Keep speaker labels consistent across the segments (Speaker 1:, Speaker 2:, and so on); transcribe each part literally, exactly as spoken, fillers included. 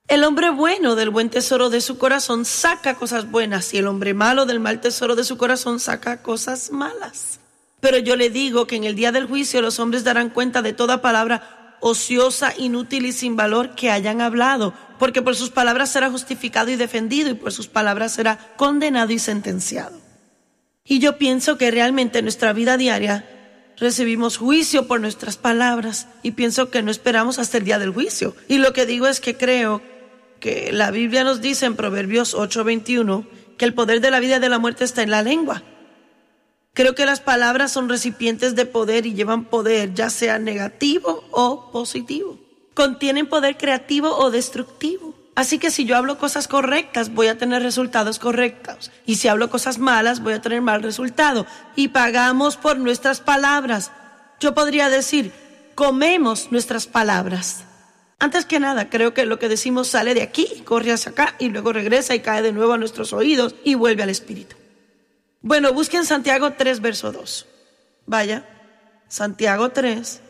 Speaker 1: El hombre bueno del buen tesoro de su corazón saca cosas buenas, y el hombre malo del mal tesoro de su corazón saca cosas malas. Pero yo le digo que en el día del juicio los hombres darán cuenta de toda palabra ociosa, inútil y sin valor que hayan hablado, porque por sus palabras será justificado y defendido, y por sus palabras será condenado y sentenciado. Y yo pienso que realmente en nuestra vida diaria recibimos juicio por nuestras palabras, y pienso que no esperamos hasta el día del juicio. Y lo que digo es que creo que la Biblia nos dice en Proverbios ocho veintiuno que el poder de la vida y de la muerte está en la lengua. Creo que las palabras son recipientes de poder y llevan poder, ya sea negativo o positivo. Contienen poder creativo o destructivo. Así que si yo hablo cosas correctas, voy a tener resultados correctos. Y si hablo cosas malas, voy a tener mal resultado. Y pagamos por nuestras palabras. Yo podría decir, comemos nuestras palabras. Antes que nada, creo que lo que decimos sale de aquí, corre hacia acá y luego regresa y cae de nuevo a nuestros oídos y vuelve al espíritu. Bueno, busquen Santiago tres, verso dos. Vaya, Santiago tres,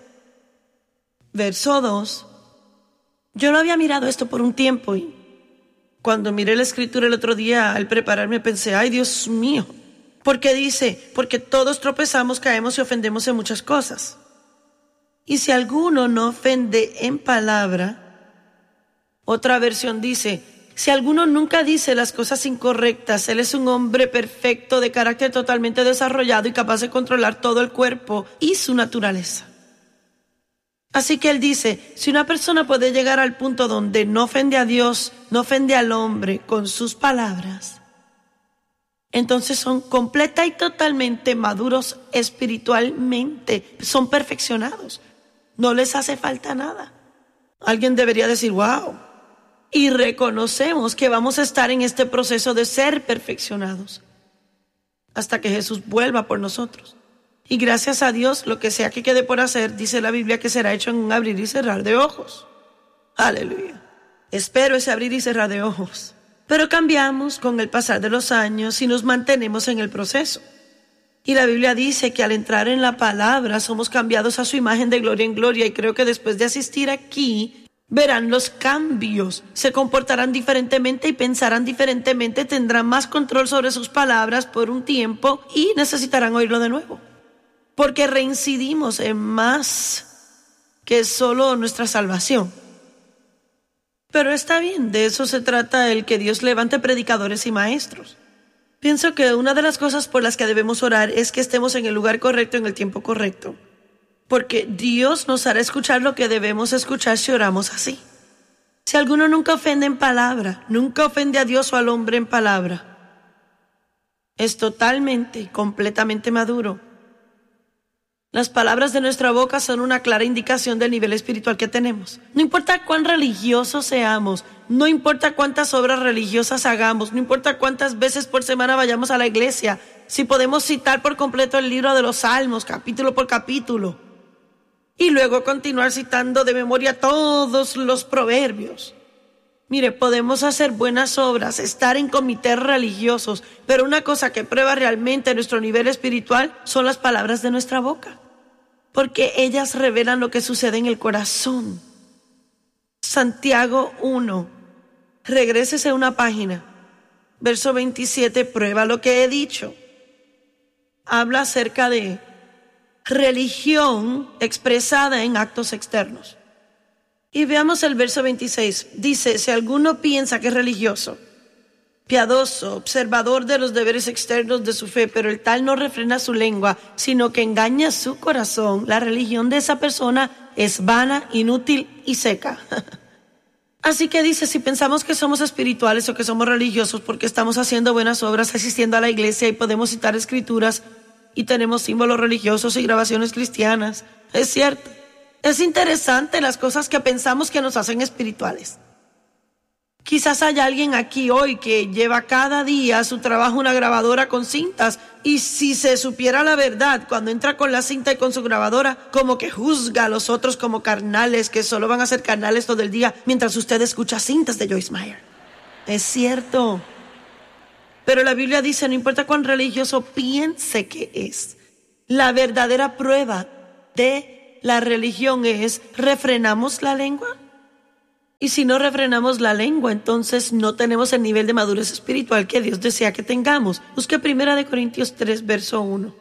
Speaker 1: verso dos. Yo no había mirado esto por un tiempo y cuando miré la escritura el otro día al prepararme pensé, ay Dios mío, ¿por qué dice? Porque todos tropezamos, caemos y ofendemos en muchas cosas. Y si alguno no ofende en palabra, otra versión dice, si alguno nunca dice las cosas incorrectas, él es un hombre perfecto, de carácter totalmente desarrollado y capaz de controlar todo el cuerpo y su naturaleza. Así que él dice, si una persona puede llegar al punto donde no ofende a Dios, no ofende al hombre con sus palabras, entonces son completa y totalmente maduros espiritualmente, son perfeccionados, no les hace falta nada. Alguien debería decir, wow. Y reconocemos que vamos a estar en este proceso de ser perfeccionados hasta que Jesús vuelva por nosotros. Y gracias a Dios, lo que sea que quede por hacer, dice la Biblia que será hecho en un abrir y cerrar de ojos. Aleluya. Espero ese abrir y cerrar de ojos. Pero cambiamos con el pasar de los años y nos mantenemos en el proceso. Y la Biblia dice que al entrar en la palabra somos cambiados a su imagen de gloria en gloria, y creo que después de asistir aquí verán los cambios, se comportarán diferentemente y pensarán diferentemente, tendrán más control sobre sus palabras por un tiempo y necesitarán oírlo de nuevo. Porque reincidimos en más que solo nuestra salvación. Pero está bien, de eso se trata el que Dios levante predicadores y maestros. Pienso que una de las cosas por las que debemos orar es que estemos en el lugar correcto en el tiempo correcto. Porque Dios nos hará escuchar lo que debemos escuchar si oramos así. Si alguno nunca ofende en palabra, nunca ofende a Dios o al hombre en palabra, es totalmente y completamente maduro. Las palabras de nuestra boca son una clara indicación del nivel espiritual que tenemos. No importa cuán religiosos seamos, no importa cuántas obras religiosas hagamos, no importa cuántas veces por semana vayamos a la iglesia, si podemos citar por completo el libro de los Salmos, capítulo por capítulo, y luego continuar citando de memoria todos los proverbios. Mire, podemos hacer buenas obras, estar en comités religiosos, pero una cosa que prueba realmente nuestro nivel espiritual son las palabras de nuestra boca, porque ellas revelan lo que sucede en el corazón. Santiago uno, regrésese a una página, verso veintisiete, prueba lo que he dicho. Habla acerca de religión expresada en actos externos. Y veamos el verso veintiséis. Dice, si alguno piensa que es religioso, piadoso, observador de los deberes externos de su fe, pero el tal no refrena su lengua, sino que engaña su corazón, la religión de esa persona es vana, inútil y seca. Así que dice, si pensamos que somos espirituales o que somos religiosos porque estamos haciendo buenas obras, asistiendo a la iglesia y podemos citar escrituras y tenemos símbolos religiosos y grabaciones cristianas, es cierto. Es interesante las cosas que pensamos que nos hacen espirituales. Quizás haya alguien aquí hoy que lleva cada día a su trabajo una grabadora con cintas, y si se supiera la verdad, cuando entra con la cinta y con su grabadora, como que juzga a los otros como carnales, que solo van a ser carnales todo el día mientras usted escucha cintas de Joyce Meyer. Es cierto. Pero la Biblia dice, no importa cuán religioso piense que es, la verdadera prueba de la religión es, ¿refrenamos la lengua? Y si no refrenamos la lengua, entonces no tenemos el nivel de madurez espiritual que Dios desea que tengamos. Busque primera de Corintios tres, verso uno.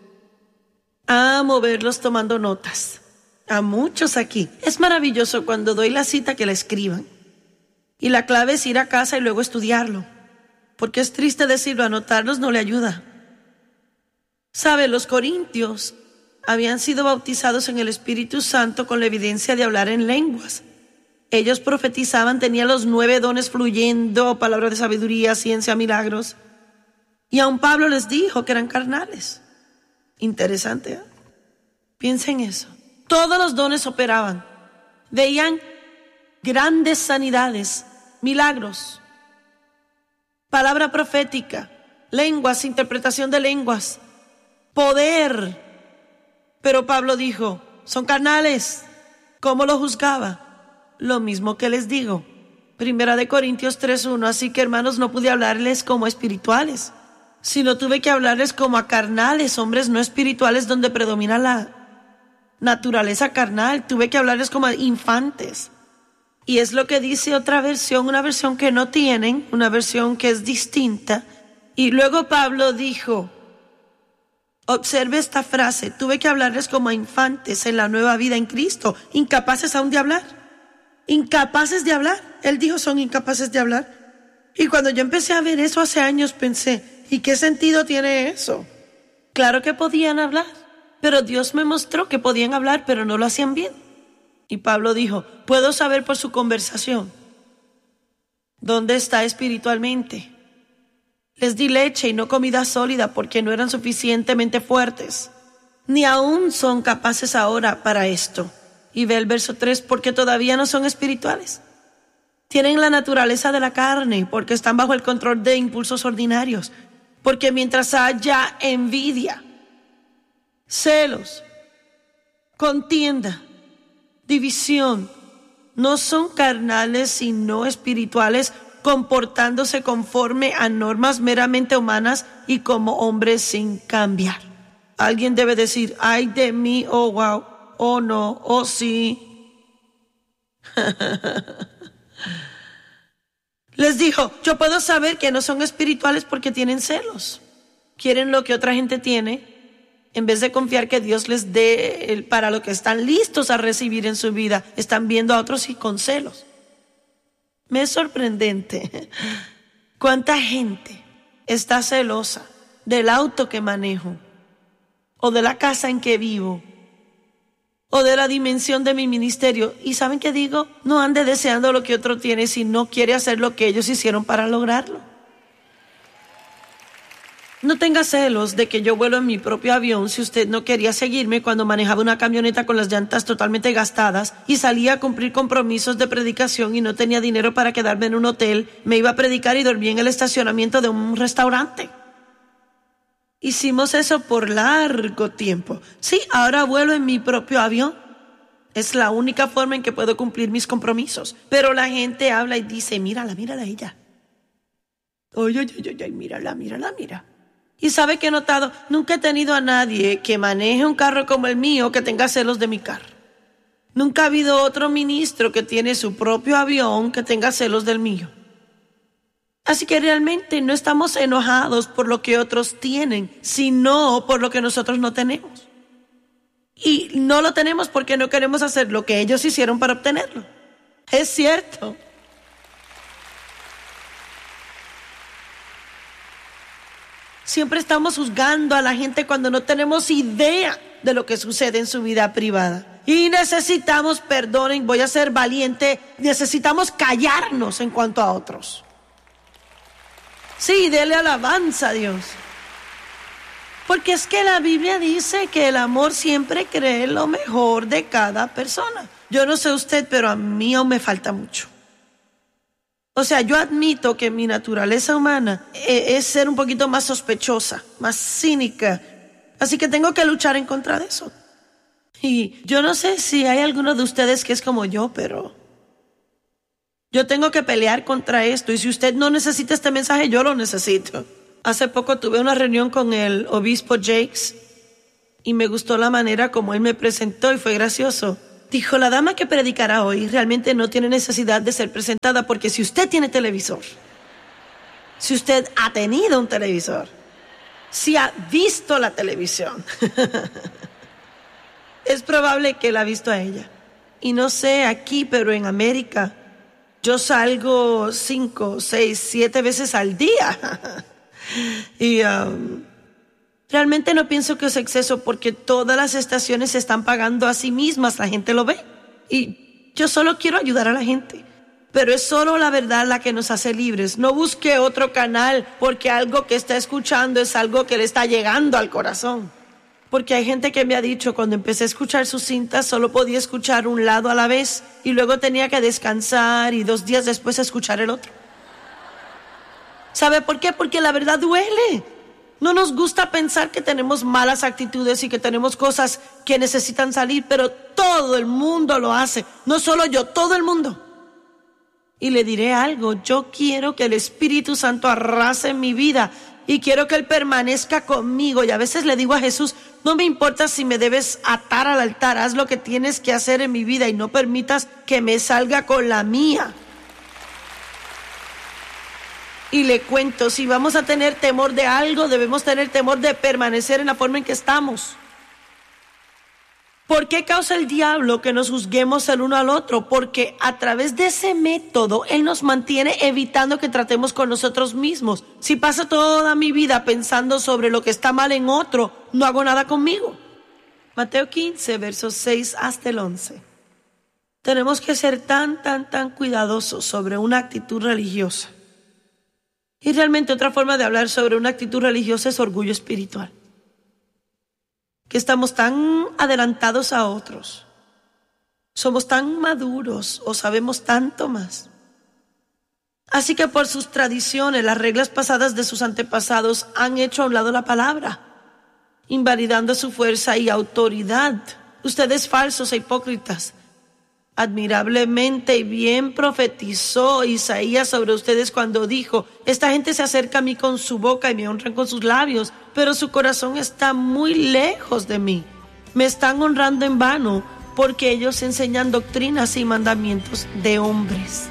Speaker 1: Amo verlos tomando notas. A muchos aquí. Es maravilloso cuando doy la cita que la escriban. Y la clave es ir a casa y luego estudiarlo. Porque es triste decirlo, anotarlos no le ayuda. Sabe, los corintios habían sido bautizados en el Espíritu Santo con la evidencia de hablar en lenguas. Ellos profetizaban, tenían los nueve dones fluyendo, palabras de sabiduría, ciencia, milagros. Y aun Pablo les dijo que eran carnales. Interesante, ¿eh? Piensa en eso. Todos los dones operaban. Veían grandes sanidades, milagros, palabra profética, lenguas, interpretación de lenguas, poder. Pero Pablo dijo, son carnales. ¿Cómo lo juzgaba? Lo mismo que les digo. Primera de Corintios tres uno. Así que, hermanos, no pude hablarles como espirituales, sino tuve que hablarles como a carnales, hombres no espirituales, donde predomina la naturaleza carnal. Tuve que hablarles como a infantes. Y es lo que dice otra versión, una versión que no tienen, una versión que es distinta. Y luego Pablo dijo, observe esta frase, tuve que hablarles como a infantes en la nueva vida en Cristo, incapaces aún de hablar. Incapaces de hablar. Él dijo, son incapaces de hablar. Y cuando yo empecé a ver eso hace años, pensé, ¿y qué sentido tiene eso? Claro que podían hablar, pero Dios me mostró que podían hablar, pero no lo hacían bien. Y Pablo dijo, puedo saber por su conversación dónde está espiritualmente. Les di leche y no comida sólida porque no eran suficientemente fuertes. Ni aún son capaces ahora para esto. Y ve el verso tres, porque todavía no son espirituales. Tienen la naturaleza de la carne, porque están bajo el control de impulsos ordinarios. Porque mientras haya envidia, celos, contienda, división, no son carnales sino espirituales, comportándose conforme a normas meramente humanas y como hombres sin cambiar. Alguien debe decir, ay de mí, oh wow. Oh no, oh sí. Les dijo, yo puedo saber que no son espirituales porque tienen celos. Quieren lo que otra gente tiene, en vez de confiar que Dios les dé para lo que están listos a recibir en su vida. Están viendo a otros y con celos. Me es sorprendente cuánta gente está celosa del auto que manejo, o de la casa en que vivo, o de la dimensión de mi ministerio. ¿Y saben qué digo? No ande deseando lo que otro tiene si no quiere hacer lo que ellos hicieron para lograrlo. No tenga celos de que yo vuelo en mi propio avión si usted no quería seguirme cuando manejaba una camioneta con las llantas totalmente gastadas y salía a cumplir compromisos de predicación y no tenía dinero para quedarme en un hotel. Me iba a predicar y dormí en el estacionamiento de un restaurante. Hicimos eso por largo tiempo. Sí, ahora vuelo en mi propio avión. Es la única forma en que puedo cumplir mis compromisos. Pero la gente habla y dice, mírala, mírala a ella. Oye, oye, oye, oye, mírala, mírala, mira. Y sabe que he notado, nunca he tenido a nadie que maneje un carro como el mío que tenga celos de mi carro. Nunca ha habido otro ministro que tiene su propio avión que tenga celos del mío. Así que realmente no estamos enojados por lo que otros tienen, sino por lo que nosotros no tenemos. Y no lo tenemos porque no queremos hacer lo que ellos hicieron para obtenerlo. Es cierto. Siempre estamos juzgando a la gente cuando no tenemos idea de lo que sucede en su vida privada. Y necesitamos, perdonen, voy a ser valiente, necesitamos callarnos en cuanto a otros. Sí, dele alabanza a Dios. Porque es que la Biblia dice que el amor siempre cree lo mejor de cada persona. Yo no sé usted, pero a mí aún me falta mucho. O sea, yo admito que mi naturaleza humana es ser un poquito más sospechosa, más cínica. Así que tengo que luchar en contra de eso. Y yo no sé si hay alguno de ustedes que es como yo, pero yo tengo que pelear contra esto. Y si usted no necesita este mensaje, yo lo necesito. Hace poco tuve una reunión con el obispo Jakes y me gustó la manera como él me presentó y fue gracioso. Dijo, la dama que predicará hoy realmente no tiene necesidad de ser presentada, porque si usted tiene televisor, si usted ha tenido un televisor, si ha visto la televisión, es probable que la ha visto a ella. Y no sé aquí, pero en América, yo salgo cinco, seis, siete veces al día. y um, realmente no pienso que es exceso, porque todas las estaciones se están pagando a sí mismas, la gente lo ve. Y yo solo quiero ayudar a la gente. Pero es solo la verdad la que nos hace libres. No busque otro canal, porque algo que está escuchando es algo que le está llegando al corazón. Porque hay gente que me ha dicho, cuando empecé a escuchar sus cintas, solo podía escuchar un lado a la vez, y luego tenía que descansar y dos días después escuchar el otro. ¿Sabe por qué? Porque la verdad duele. No nos gusta pensar que tenemos malas actitudes y que tenemos cosas que necesitan salir, pero todo el mundo lo hace. No solo yo, todo el mundo. Y le diré algo, yo quiero que el Espíritu Santo arrase en mi vida y quiero que Él permanezca conmigo. Y a veces le digo a Jesús, no me importa si me debes atar al altar, haz lo que tienes que hacer en mi vida y no permitas que me salga con la mía. Y le cuento, si vamos a tener temor de algo, debemos tener temor de permanecer en la forma en que estamos. ¿Por qué causa el diablo que nos juzguemos el uno al otro? Porque a través de ese método, él nos mantiene evitando que tratemos con nosotros mismos. Si paso toda mi vida pensando sobre lo que está mal en otro, no hago nada conmigo. Mateo quince, versos seis hasta el once. Tenemos que ser tan, tan, tan cuidadosos sobre una actitud religiosa. Y realmente otra forma de hablar sobre una actitud religiosa es orgullo espiritual. Que estamos tan adelantados a otros, somos tan maduros o sabemos tanto más. Así que por sus tradiciones, las reglas pasadas de sus antepasados han hecho a un lado la palabra, invalidando su fuerza y autoridad. Ustedes falsos e hipócritas, admirablemente y bien profetizó Isaías sobre ustedes cuando dijo, esta gente se acerca a mí con su boca y me honran con sus labios, pero su corazón está muy lejos de mí. Me están honrando en vano, porque ellos enseñan doctrinas y mandamientos de hombres.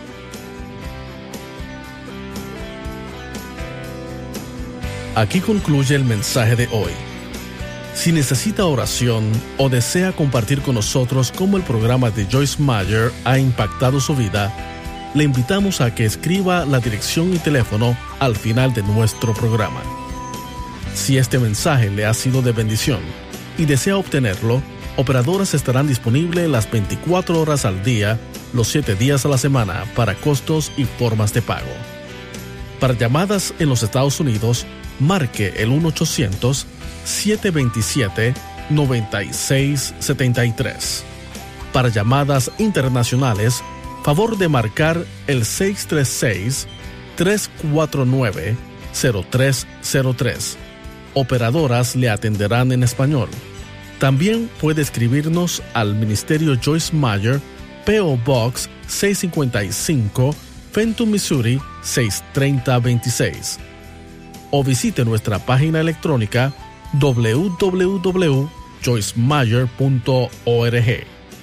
Speaker 2: Aquí concluye el mensaje de hoy. Si necesita oración o desea compartir con nosotros cómo el programa de Joyce Meyer ha impactado su vida, le invitamos a que escriba la dirección y teléfono al final de nuestro programa. Si este mensaje le ha sido de bendición y desea obtenerlo, operadoras estarán disponibles las veinticuatro horas al día, los siete días a la semana, para costos y formas de pago. Para llamadas en los Estados Unidos, marque el uno ochocientos, siete dos siete, nueve seis siete tres. Para llamadas internacionales, favor de marcar el seis tres seis, tres cuatro nueve, cero tres cero tres. Operadoras le atenderán en español. También puede escribirnos al Ministerio Joyce Meyer, P O Box seiscientos cincuenta y cinco, Fenton, Missouri seis tres cero dos seis. O visite nuestra página electrónica doble u doble u doble u punto joyce meyer punto org.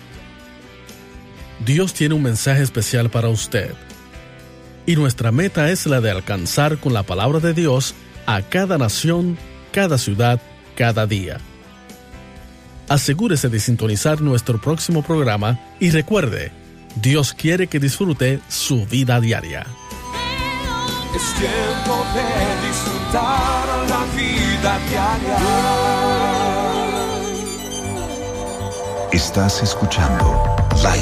Speaker 2: Dios tiene un mensaje especial para usted. Y nuestra meta es la de alcanzar con la palabra de Dios a cada nación, cada ciudad, cada día. Asegúrese de sintonizar nuestro próximo programa y recuerde, Dios quiere que disfrute su vida diaria.
Speaker 3: Es tiempo de disfrutar la vida diaria.
Speaker 4: Estás escuchando La